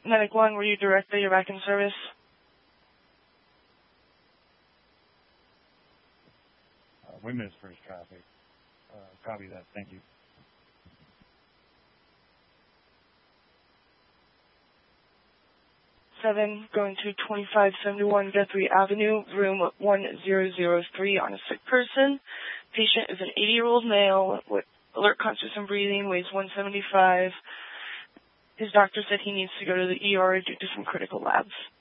Medic 1, were you directly or back in service? We missed first traffic. Copy that. Thank you. Seven, going to 2571 Guthrie Avenue, room 1003 on a sick person. Patient is an 80-year-old male with alert, conscious, and breathing, weighs 175. His doctor said he needs to go to the ER due to some critical labs.